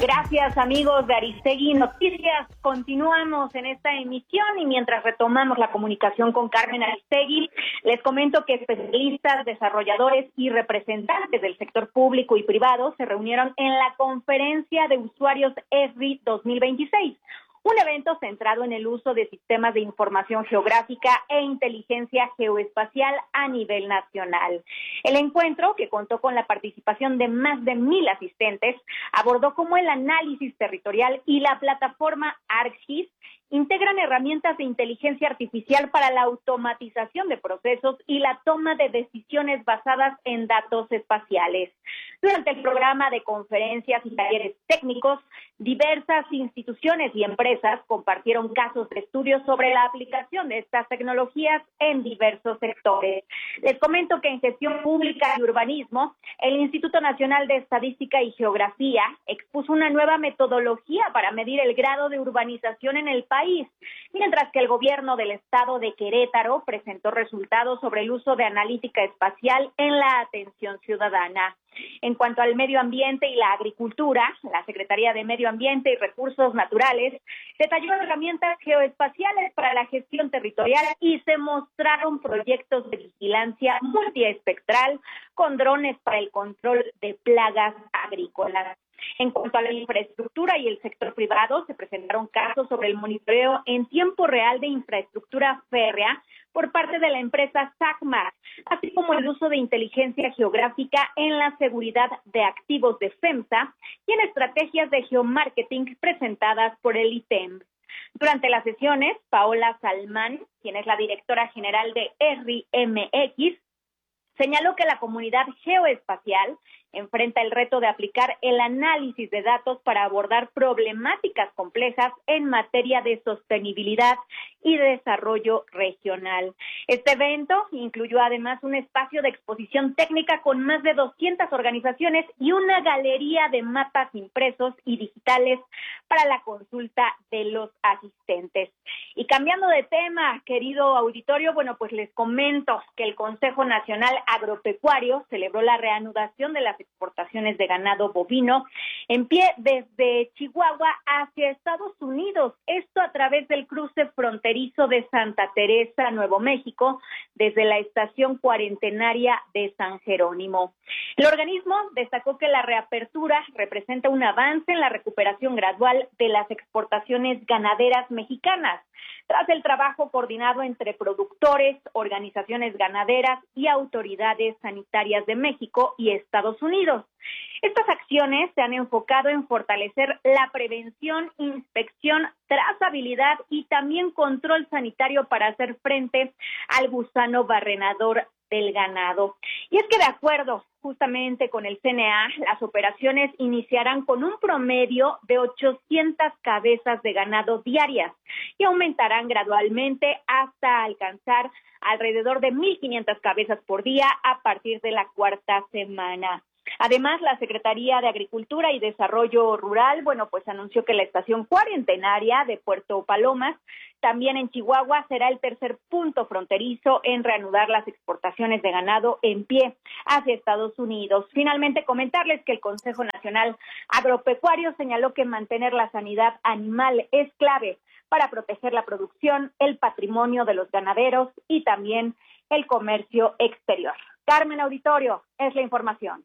Gracias, amigos de Aristegui Noticias. Continuamos en esta emisión y mientras retomamos la comunicación con Carmen Aristegui, les comento que especialistas, desarrolladores y representantes del sector público y privado se reunieron en la conferencia de usuarios ESRI 2026. Un evento centrado en el uso de sistemas de información geográfica e inteligencia geoespacial a nivel nacional. El encuentro, que contó con la participación de más de 1,000 asistentes, abordó cómo el análisis territorial y la plataforma ArcGIS integran herramientas de inteligencia artificial para la automatización de procesos y la toma de decisiones basadas en datos espaciales. Durante el programa de conferencias y talleres técnicos, diversas instituciones y empresas compartieron casos de estudio sobre la aplicación de estas tecnologías en diversos sectores. Les comento que en gestión pública y urbanismo, el Instituto Nacional de Estadística y Geografía expuso una nueva metodología para medir el grado de urbanización en el país, mientras que el gobierno del estado de Querétaro presentó resultados sobre el uso de analítica espacial en la atención ciudadana. En cuanto al medio ambiente y la agricultura, la Secretaría de Medio Ambiente y Recursos Naturales detalló herramientas geoespaciales para la gestión territorial y se mostraron proyectos de vigilancia multiespectral con drones para el control de plagas agrícolas. En cuanto a la infraestructura y el sector privado, se presentaron casos sobre el monitoreo en tiempo real de infraestructura férrea por parte de la empresa SACMAR, así como el uso de inteligencia geográfica en la seguridad de activos de FEMSA y en estrategias de geomarketing presentadas por el ITEM. Durante las sesiones, Paola Salmán, quien es la directora general de ESRI MX, señaló que la comunidad geoespacial enfrenta el reto de aplicar el análisis de datos para abordar problemáticas complejas en materia de sostenibilidad y desarrollo regional. Este evento incluyó además un espacio de exposición técnica con más de 200 organizaciones y una galería de mapas impresos y digitales para la consulta de los asistentes. Y cambiando de tema, querido auditorio, pues les comento que el Consejo Nacional Agropecuario celebró la reanudación de las exportaciones de ganado bovino en pie desde Chihuahua hacia Estados Unidos, esto a través del cruce fronterizo de Santa Teresa, Nuevo México, desde la estación cuarentenaria de San Jerónimo. El organismo destacó que la reapertura representa un avance en la recuperación gradual de las exportaciones ganaderas mexicanas, tras el trabajo coordinado entre productores, organizaciones ganaderas y autoridades sanitarias de México y Estados Unidos. Estas acciones se han enfocado en fortalecer la prevención, inspección, trazabilidad y también control sanitario para hacer frente al gusano barrenador del ganado. Y es que de acuerdo justamente con el CNA, las operaciones iniciarán con un promedio de 800 cabezas de ganado diarias y aumentarán gradualmente hasta alcanzar alrededor de 1,500 cabezas por día a partir de la cuarta semana. Además, la Secretaría de Agricultura y Desarrollo Rural, anunció que la estación cuarentenaria de Puerto Palomas, también en Chihuahua, será el tercer punto fronterizo en reanudar las exportaciones de ganado en pie hacia Estados Unidos. Finalmente, comentarles que el Consejo Nacional Agropecuario señaló que mantener la sanidad animal es clave para proteger la producción, el patrimonio de los ganaderos y también el comercio exterior. Carmen, auditorio, es la información.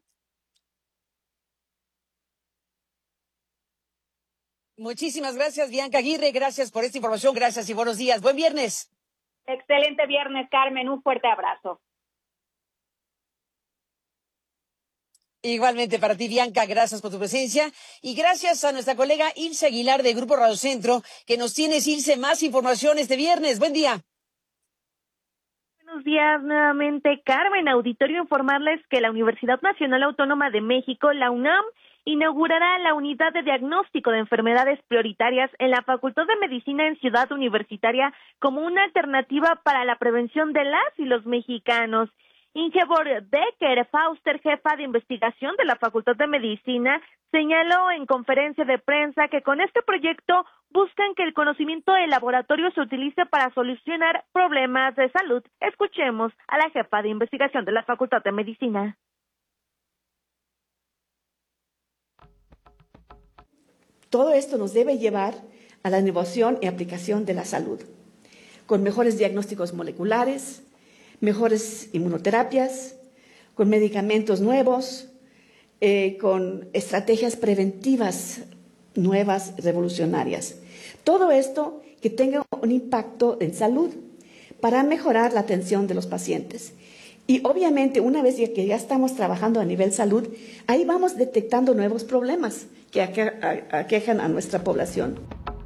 Muchísimas gracias, Bianca Aguirre. Gracias por esta información. Gracias y buenos días. Buen viernes. Excelente viernes, Carmen. Un fuerte abrazo. Igualmente para ti, Bianca. Gracias por tu presencia. Y gracias a nuestra colega Ilse Aguilar de Grupo Radio Centro, que nos tienes, Ilse, más información este viernes. Buen día. Buenos días nuevamente, Carmen. Auditorio, informarles que la Universidad Nacional Autónoma de México, la UNAM, inaugurará la unidad de diagnóstico de enfermedades prioritarias en la Facultad de Medicina en Ciudad Universitaria como una alternativa para la prevención de las y los mexicanos. Ingeborg Decker Fauster, jefa de investigación de la Facultad de Medicina, señaló en conferencia de prensa que con este proyecto buscan que el conocimiento del laboratorio se utilice para solucionar problemas de salud. Escuchemos a la jefa de investigación de la Facultad de Medicina. Todo esto nos debe llevar a la innovación y aplicación de la salud, con mejores diagnósticos moleculares, mejores inmunoterapias, con medicamentos nuevos, con estrategias preventivas nuevas, revolucionarias. Todo esto que tenga un impacto en salud para mejorar la atención de los pacientes. Y obviamente, una vez que ya estamos trabajando a nivel salud, ahí vamos detectando nuevos problemas que aquejan a nuestra población.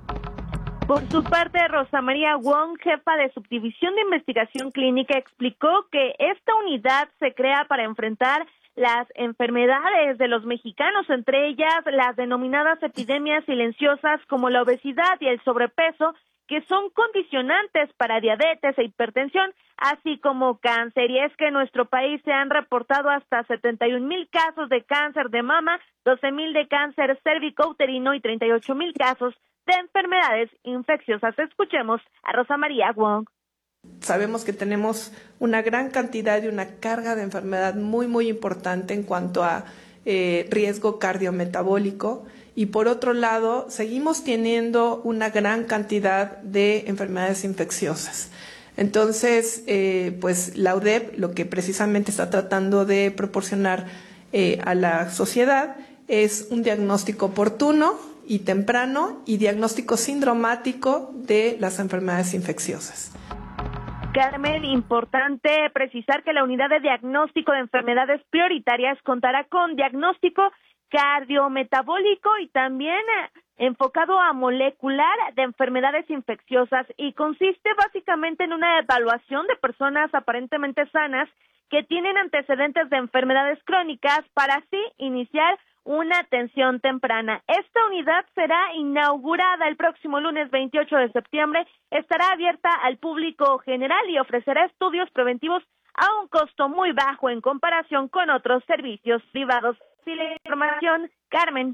Por su parte, Rosa María Wong, jefa de Subdivisión de Investigación Clínica, explicó que esta unidad se crea para enfrentar las enfermedades de los mexicanos, entre ellas las denominadas epidemias silenciosas como la obesidad y el sobrepeso, que son condicionantes para diabetes e hipertensión, así como cáncer. Y es que en nuestro país se han reportado hasta 71,000 casos de cáncer de mama, 12,000 de cáncer cérvico-uterino y 38,000 casos de enfermedades infecciosas. Escuchemos a Rosa María Wong. Sabemos que tenemos una gran cantidad y una carga de enfermedad muy, muy importante en cuanto a riesgo cardiometabólico, y por otro lado seguimos teniendo una gran cantidad de enfermedades infecciosas. Entonces, pues la UDEP lo que precisamente está tratando de proporcionar a la sociedad es un diagnóstico oportuno y temprano y diagnóstico sindromático de las enfermedades infecciosas. Carmen, importante precisar que la unidad de diagnóstico de enfermedades prioritarias contará con diagnóstico cardiometabólico y también enfocado a molecular de enfermedades infecciosas, y consiste básicamente en una evaluación de personas aparentemente sanas que tienen antecedentes de enfermedades crónicas para así iniciar una atención temprana. Esta unidad será inaugurada el próximo lunes 28 de septiembre, estará abierta al público general y ofrecerá estudios preventivos a un costo muy bajo en comparación con otros servicios privados. Sí, la información, Carmen.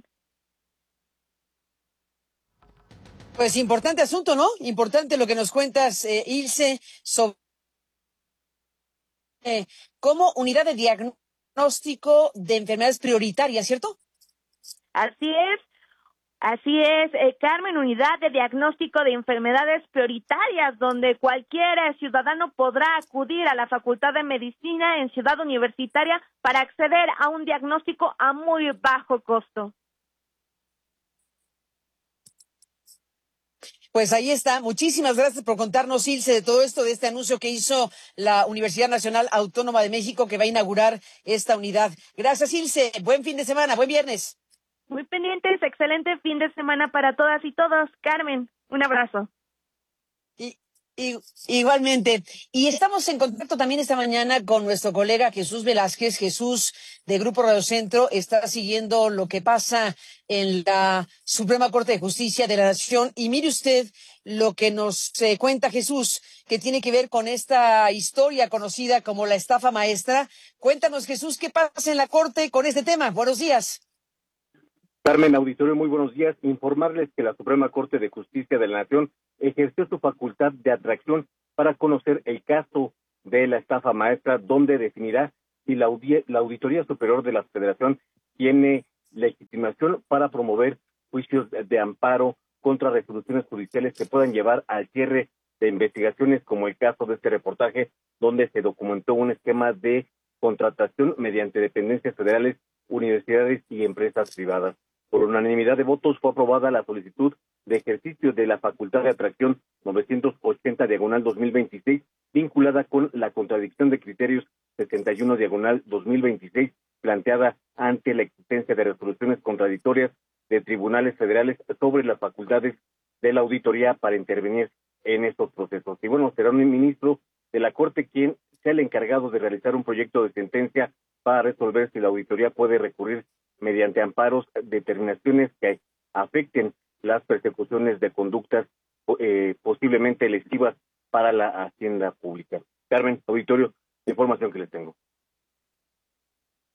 Pues importante asunto, ¿no? Importante lo que nos cuentas, Ilse, sobre como unidad de diagnóstico de enfermedades prioritarias, ¿cierto? Así es, Carmen, unidad de diagnóstico de enfermedades prioritarias, donde cualquier ciudadano podrá acudir a la Facultad de Medicina en Ciudad Universitaria para acceder a un diagnóstico a muy bajo costo. Pues ahí está. Muchísimas gracias por contarnos, Ilse, de todo esto, de este anuncio que hizo la Universidad Nacional Autónoma de México, que va a inaugurar esta unidad. Gracias, Ilse. Buen fin de semana, buen viernes. Muy pendientes, excelente fin de semana para todas y todos. Carmen, un abrazo. Igualmente. Y estamos en contacto también esta mañana con nuestro colega Jesús Velázquez. Jesús, de Grupo Radio Centro, está siguiendo lo que pasa en la Suprema Corte de Justicia de la Nación. Y mire usted lo que nos cuenta Jesús, que tiene que ver con esta historia conocida como la estafa maestra. Cuéntanos, Jesús, ¿qué pasa en la Corte con este tema? Buenos días. Carmen, auditorio, muy buenos días. Informarles que la Suprema Corte de Justicia de la Nación ejerció su facultad de atracción para conocer el caso de la estafa maestra, donde definirá si la Auditoría Superior de la Federación tiene legitimación para promover juicios de amparo contra resoluciones judiciales que puedan llevar al cierre de investigaciones, como el caso de este reportaje, donde se documentó un esquema de contratación mediante dependencias federales, universidades y empresas privadas. Por unanimidad de votos fue aprobada la solicitud de ejercicio de la facultad de atracción 980/2026, vinculada con la contradicción de criterios 61/2026, planteada ante la existencia de resoluciones contradictorias de tribunales federales sobre las facultades de la auditoría para intervenir en estos procesos. Y bueno, será un ministro de la Corte quien sea el encargado de realizar un proyecto de sentencia para resolver si la auditoría puede recurrir mediante amparos determinaciones que afecten las persecuciones de conductas posiblemente lesivas para la hacienda pública. Carmen, auditorio, la información que les tengo.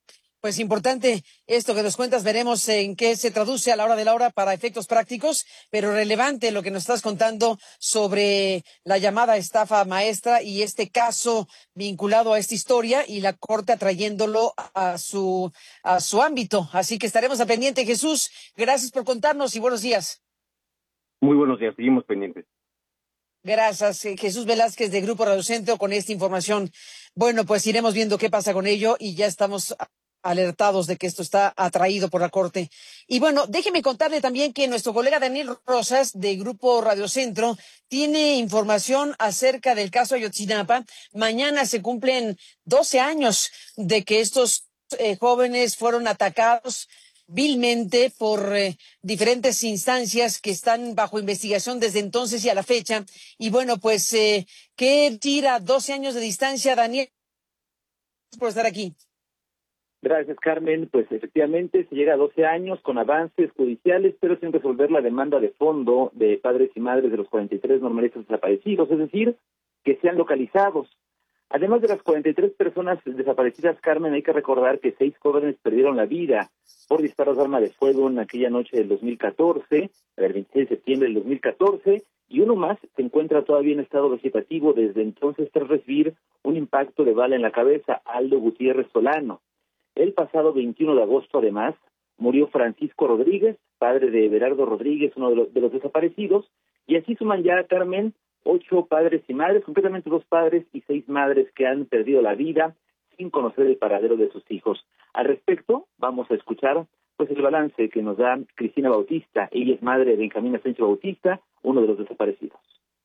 Pues importante esto que nos cuentas, veremos en qué se traduce a la hora de la hora para efectos prácticos, pero relevante lo que nos estás contando sobre la llamada estafa maestra y este caso vinculado a esta historia y la Corte atrayéndolo a su ámbito. Así que estaremos al pendiente, Jesús. Gracias por contarnos y buenos días. Muy buenos días, seguimos pendientes. Gracias, Jesús Velázquez de Grupo Radio Centro con esta información. Bueno, pues iremos viendo qué pasa con ello y ya estamos alertados de que esto está atraído por la Corte. Y bueno, déjeme contarle también que nuestro colega Daniel Rosas de Grupo Radio Centro tiene información acerca del caso Ayotzinapa. Mañana se cumplen 12 años de que estos jóvenes fueron atacados vilmente por diferentes instancias que están bajo investigación desde entonces y a la fecha. Y bueno, pues, ¿qué tira 12 años de distancia, Daniel? Gracias por estar aquí. Gracias, Carmen. Pues efectivamente se llega a 12 años con avances judiciales, pero sin resolver la demanda de fondo de padres y madres de los 43 normalistas desaparecidos, es decir, que sean localizados. Además de las 43 personas desaparecidas, Carmen, hay que recordar que 6 jóvenes perdieron la vida por disparos de arma de fuego en aquella noche del 2014, el 26 de septiembre del 2014, y uno más se encuentra todavía en estado vegetativo desde entonces tras recibir un impacto de bala en la cabeza, Aldo Gutiérrez Solano. El pasado 21 de agosto, además, murió Francisco Rodríguez, padre de Everardo Rodríguez, uno de los desaparecidos, y así suman ya, Carmen, 8 padres y madres, concretamente 2 padres y 6 madres que han perdido la vida sin conocer el paradero de sus hijos. Al respecto, vamos a escuchar pues el balance que nos da Cristina Bautista. Ella es madre de Benjamín Asensio Bautista, uno de los desaparecidos.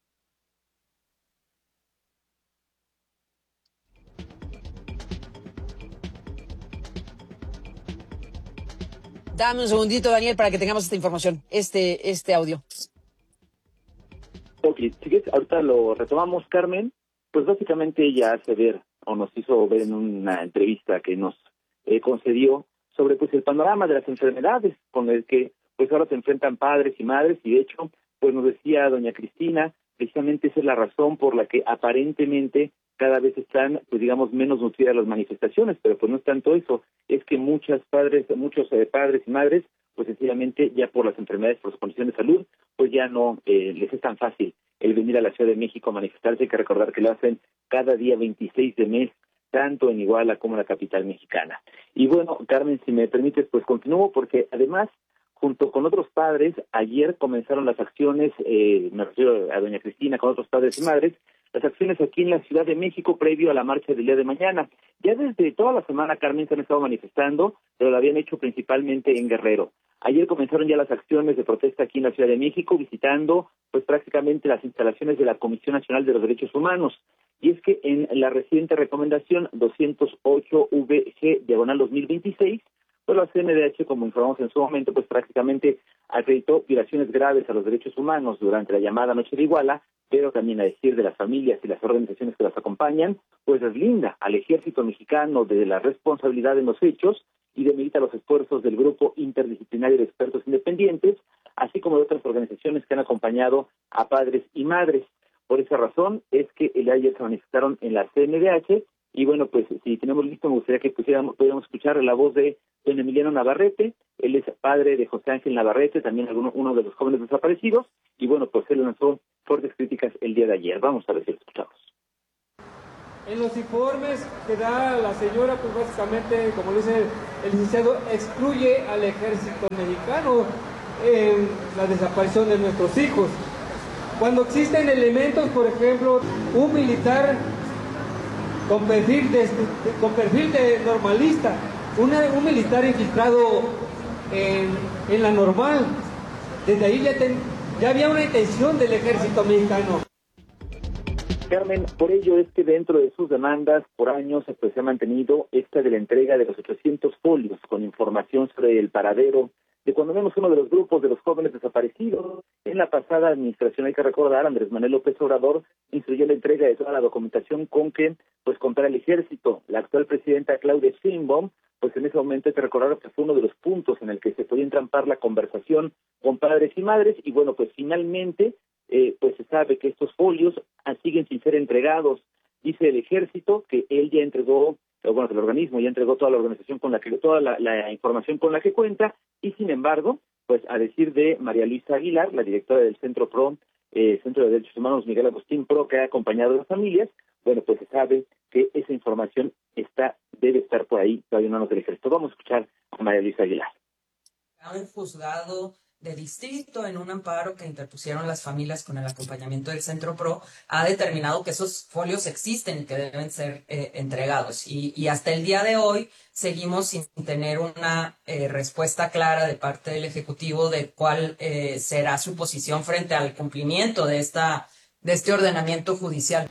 Dame un segundito, Daniel, para que tengamos esta información, este audio. Ok, si quieres, ahorita lo retomamos, Carmen. Pues básicamente ella hace ver, o nos hizo ver en una entrevista que nos concedió sobre pues el panorama de las enfermedades con el que pues ahora se enfrentan padres y madres, y de hecho, pues nos decía doña Cristina, precisamente esa es la razón por la que aparentemente cada vez están, pues digamos, menos nutridas las manifestaciones, pero pues no es tanto eso, es que muchos padres y madres, pues sencillamente ya por las enfermedades, por su condición de salud, pues ya no les es tan fácil el venir a la Ciudad de México a manifestarse. Hay que recordar que lo hacen cada día 26 de mes, tanto en Iguala como en la capital mexicana. Y bueno, Carmen, si me permites, pues continúo, porque además, junto con otros padres, ayer comenzaron las acciones, me refiero a doña Cristina, con otros padres y madres, las acciones aquí en la Ciudad de México previo a la marcha del día de mañana. Ya desde toda la semana, Carmen, se han estado manifestando, pero lo habían hecho principalmente en Guerrero. Ayer comenzaron ya las acciones de protesta aquí en la Ciudad de México, visitando pues prácticamente las instalaciones de la Comisión Nacional de los Derechos Humanos. Y es que en la reciente recomendación 208-VG/2026, pues la CNDH, como informamos en su momento, pues prácticamente acreditó violaciones graves a los derechos humanos durante la llamada Noche de Iguala, pero también a decir de las familias y las organizaciones que las acompañan, pues deslinda al ejército mexicano de la responsabilidad en los hechos y demerita los esfuerzos del grupo interdisciplinario de expertos independientes, así como de otras organizaciones que han acompañado a padres y madres. Por esa razón es que el día de ayer se manifestaron en la CNDH, y bueno, pues si tenemos listo, me gustaría que pudiéramos escuchar la voz de don Emiliano Navarrete. Él es padre de José Ángel Navarrete, también uno de los jóvenes desaparecidos, y bueno, pues él lanzó fuertes críticas el día de ayer. Vamos a ver si lo escuchamos. En los informes que da la señora, pues básicamente, como dice el licenciado, excluye al ejército mexicano en la desaparición de nuestros hijos. Cuando existen elementos, por ejemplo, un militar con perfil de normalista, un militar infiltrado en la normal, desde ahí ya había una intención del ejército mexicano. Carmen, por ello es que dentro de sus demandas por años pues, se ha mantenido esta de la entrega de los 800 folios con información sobre el paradero de cuando menos uno de los grupos de los jóvenes desaparecidos. En la pasada administración, hay que recordar, Andrés Manuel López Obrador instruyó la entrega de toda la documentación con que pues contara el ejército. La actual presidenta Claudia Sheinbaum, pues en ese momento hay que recordar que fue uno de los puntos en el que se podía entrampar la conversación con padres y madres, y bueno, pues finalmente pues se sabe que estos folios siguen sin ser entregados. Dice el ejército que él ya entregó bueno, el organismo ya entregó toda la organización toda la información con la que cuenta, y sin embargo, pues a decir de María Luisa Aguilar, la directora del Centro PRO, Centro de Derechos Humanos Miguel Agustín PRO, que ha acompañado a las familias, bueno, pues se sabe que esa información debe estar por ahí todavía en manos del Ejército. Vamos a escuchar a María Luisa Aguilar. Un juzgado de distrito, en un amparo que interpusieron las familias con el acompañamiento del Centro PRO, ha determinado que esos folios existen y que deben ser entregados. Y hasta el día de hoy seguimos sin tener una respuesta clara de parte del Ejecutivo de cuál será su posición frente al cumplimiento de este ordenamiento judicial.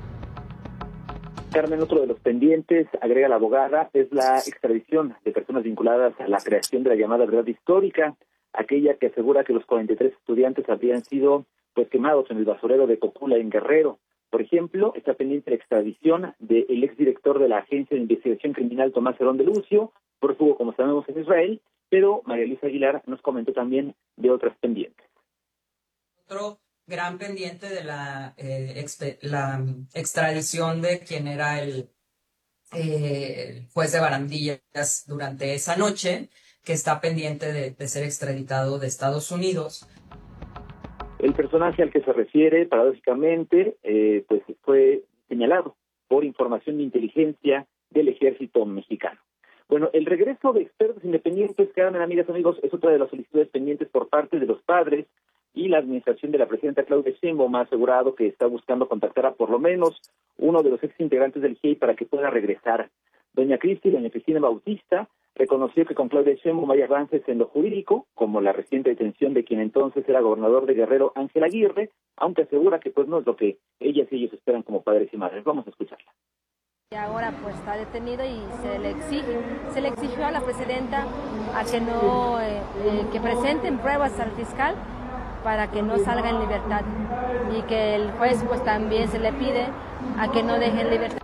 Carmen, otro de los pendientes, agrega la abogada, es la extradición de personas vinculadas a la creación de la llamada verdad histórica, aquella que asegura que los 43 estudiantes habrían sido pues quemados en el basurero de Cocula, en Guerrero. Por ejemplo, está pendiente la extradición del exdirector de la Agencia de Investigación Criminal, Tomás Herón de Lucio, prófugo, como sabemos, en Israel, pero María Luisa Aguilar nos comentó también de otras pendientes. Otro gran pendiente de la extradición de quien era el juez de Barandillas durante esa noche, que está pendiente de ser extraditado de Estados Unidos. El personaje al que se refiere, paradójicamente, pues fue señalado por información de inteligencia del Ejército Mexicano. Bueno, el regreso de expertos independientes, Carmen, amigas, amigos, es otra de las solicitudes pendientes por parte de los padres, y la administración de la presidenta Claudia Sheinbaum ha asegurado que está buscando contactar a por lo menos uno de los exintegrantes del GIEI para que pueda regresar. Doña Cristina Bautista reconoció que con Claudia Sheinbaum hay avances en lo jurídico, como la reciente detención de quien entonces era gobernador de Guerrero, Ángel Aguirre, aunque asegura que pues no es lo que ellas y ellos esperan como padres y madres. Vamos a escucharla. Y ahora pues está detenido y se le exigió a la presidenta a que no que presenten pruebas al fiscal para que no salga en libertad, y que el juez pues también se le pide a que no deje en libertad.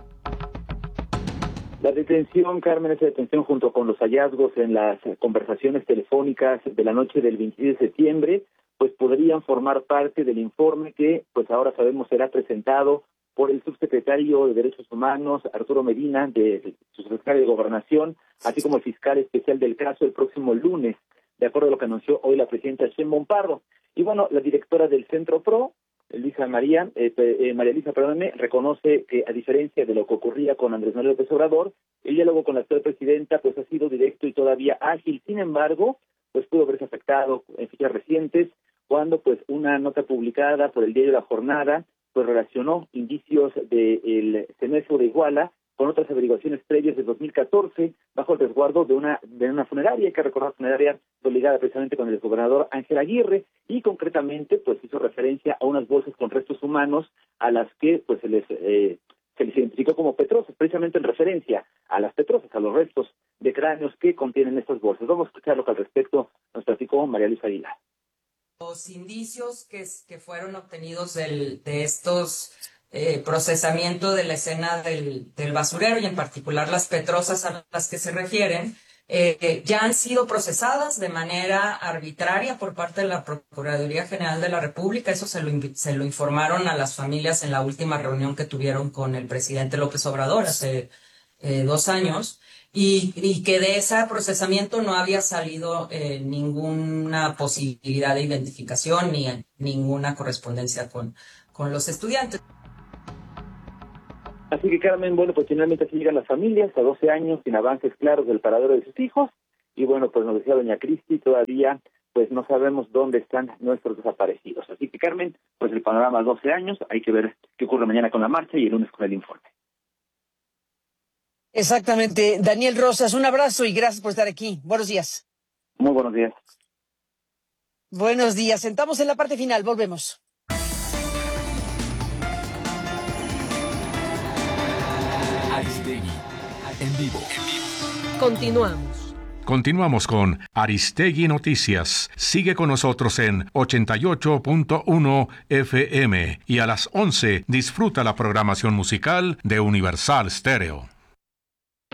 La detención, Carmen, esa detención junto con los hallazgos en las conversaciones telefónicas de la noche del 26 de septiembre, pues podrían formar parte del informe que pues ahora sabemos será presentado por el subsecretario de Derechos Humanos, Arturo Medina, de su secretario de Gobernación, así como el fiscal especial del caso el próximo lunes, de acuerdo a lo que anunció hoy la presidenta Sheinbaum Pardo. Y bueno, la directora del Centro PRO, María Luisa, reconoce que a diferencia de lo que ocurría con Andrés Manuel López Obrador, el diálogo con la actual presidenta pues ha sido directo y todavía ágil. Sin embargo, pues pudo verse afectado en fechas recientes cuando pues una nota publicada por el diario La Jornada pues relacionó indicios del secuestro de Iguala con otras averiguaciones previas de 2014 bajo el resguardo de una funeraria. Hay que recordar, funeraria ligada precisamente con el gobernador Ángel Aguirre, y concretamente pues hizo referencia a unas bolsas con restos humanos a las que pues se les identificó como petrosas, precisamente en referencia a las petrosas, a los restos de cráneos que contienen estas bolsas. Vamos a escuchar lo que al respecto nos platicó María Luisa Aguilar. Los indicios que fueron obtenidos de estos procesamiento de la escena del basurero, y en particular las petrosas a las que se refieren, ya han sido procesadas de manera arbitraria por parte de la Procuraduría General de la República. Eso se lo informaron a las familias en la última reunión que tuvieron con el presidente López Obrador hace 2 años, y que de ese procesamiento no había salido ninguna posibilidad de identificación ni ninguna correspondencia con los estudiantes. Así que, Carmen, bueno, pues finalmente así llegan las familias a 12 años sin avances claros del paradero de sus hijos, y bueno, pues nos decía doña Cristi, todavía pues no sabemos dónde están nuestros desaparecidos. Así que, Carmen, pues el panorama a 12 años, hay que ver qué ocurre mañana con la marcha y el lunes con el informe. Exactamente. Daniel Rosas, un abrazo y gracias por estar aquí. Buenos días. Muy buenos días. Buenos días. Sentamos en la parte final. Volvemos. Aristegui, en vivo. Continuamos con Aristegui Noticias. Sigue con nosotros en 88.1 FM y a las 11 disfruta la programación musical de Universal Stereo.